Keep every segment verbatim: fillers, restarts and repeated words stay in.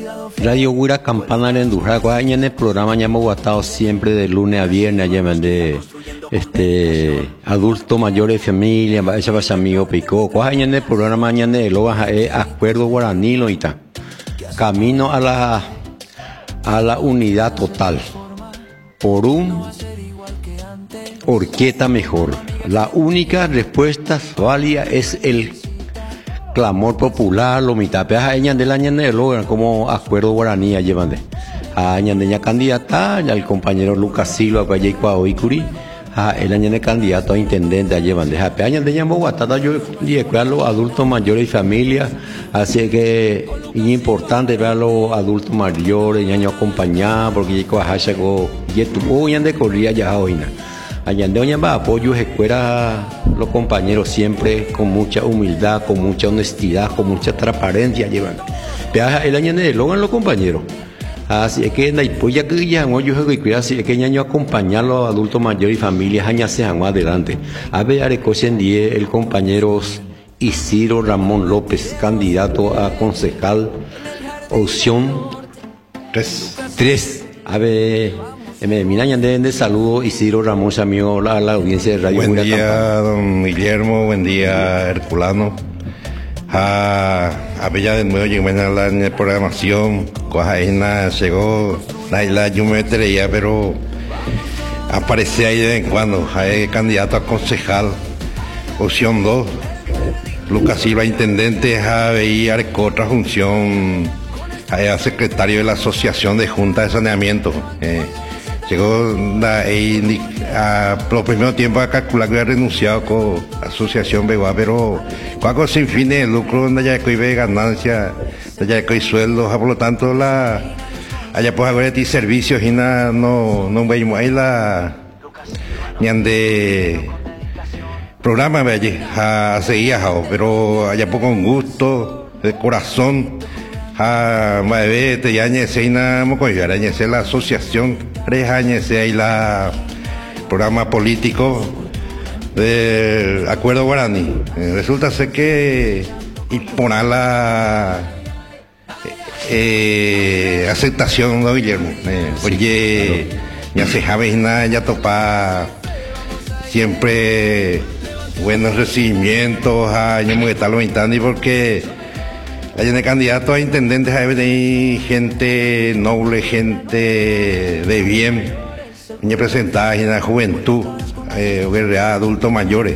Radio Guira Campana en Endurra, en el programa ya hemos guatado siempre de lunes a viernes, allá de este adultos mayores de familia, esa va amigo pico, en el programa mañana de lo baja es acuerdo guaraní lo está. Camino a la a la unidad total por un orquesta mejor. La única respuesta válida es el clamor popular, lo mitad peaja eñan del año de logran como acuerdo guaraní llevan de añan de candidata ya el compañero Lucas Silva para Yeikua Oikuri a el año de candidato a intendente llevan de jape añan de ya Bogotá yo y los adultos mayores y familia, así que es importante ver a los adultos mayores año acompañar porque Yeikua Hashago Yetu añan de corría ya hoy allá de va apoyo escuela los compañeros siempre con mucha humildad, con mucha honestidad, con mucha transparencia llevan. Pero el año de logan los compañeros. Así es que después ya que ya no yo cuida así es que año acompañar a los adultos mayores y familias años se han adelante. A ver en día el compañero Isidro Ramón López, candidato a concejal opción tres. tres. A ver Me miran de, de saludo Isidro Ramón amigo a la audiencia de Radio. Buen Guira día Campana. Don Guillermo, buen día Herculano. A, a Bella de nuevo llegué a la en programación, Coajaina llegó, la isla yo me traía, pero aparece ahí de vez en cuando, hay candidato a concejal, opción dos, Lucas Silva, intendente, a veía otra función, a secretario de la Asociación de Junta de Saneamiento. Eh, Llegó ahí a los primeros tiempos a calcular que había renunciado con la Asociación Begua, pero cuando sin fines de lucro, donde ya hay ganancia, donde ya hay sueldos, por lo tanto, la allá pues haber de servicios y nada, no, no veis ahí la ni ande programa de allí, a seguir, pero allá pues con gusto, de corazón. Ah, maeve te yañese y nada mo con yañese la asociación rejañese ahí la programa político del acuerdo guaraní. Eh, resulta ser que imponer la eh, aceptación de Guillermo. Eh, sí, oye, claro. Ya se sabe nada, ya topa siempre buenos recibimientos a años que tal y porque hay un candidato a intendentes, hay gente noble, gente de bien, representada en la juventud, eh, adultos mayores.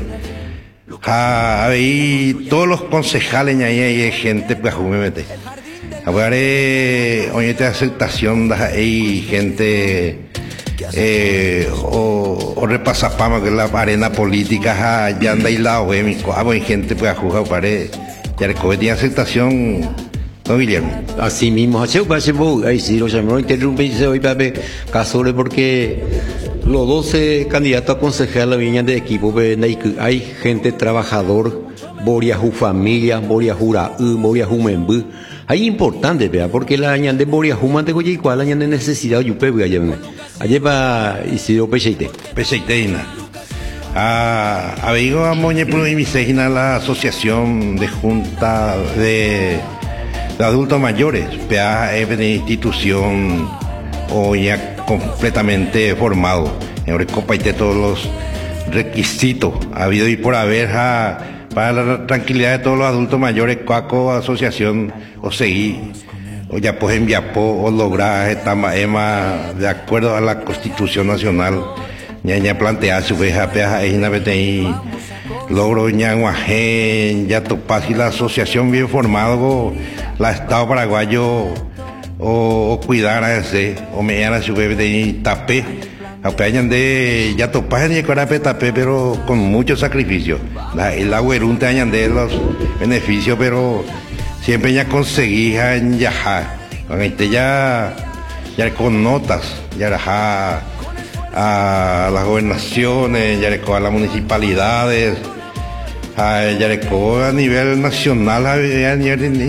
Hay todos los concejales, ahí hay gente que mete. Ahora, hoy esta aceptación, hay gente eh, o, o repasapama que es la arena política, ya anda aislado, hay gente que juega pared. Ya tiene aceptación, don Guillermo. Así mismo, ahí sí, lo llamó interrumpirse hoy para ver Casole porque los doce candidatos a concejal vienen de equipo, hay gente trabajador, Boria Ju familia, Boria Jura, Boria Jumembú. Hay importante, ¿verdad? Porque la añan de Boria Juman de Goya igual la añan de necesidad, yo pego allá, allá va Isidro Pecheite. Pecheiteina. A Abigo a Moñe Provimisegina, la Asociación de Junta de, de Adultos Mayores, P A es una institución hoy ya completamente formado. En Copaite todos los requisitos ha habido y por haber a, para la tranquilidad de todos los adultos mayores, Coaco Asociación o seguí o ya pues enviapó o lograr esta ema de acuerdo a la Constitución Nacional. Ya ya plantea su vez a peaja es una vez ahí logro ya guajen ya topas y la asociación bien formado la Estado paraguayo o, o cuidar a ese o me a su vez de ahí tapé a peañan de ya topas ni corape tapé pero con mucho sacrificio la el agua te añan de los beneficios pero siempre ya conseguí ya con este ya ya con notas ya ja a las gobernaciones, Yarecó a las municipalidades, a Yarecó a nivel nacional, a nivel